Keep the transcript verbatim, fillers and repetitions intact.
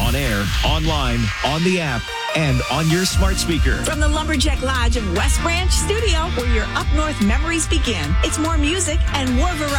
on air, online, on the app, and on your smart speaker. From the Lumberjack Lodge of West Branch Studio, where your up north memories begin. It's more music and more variety.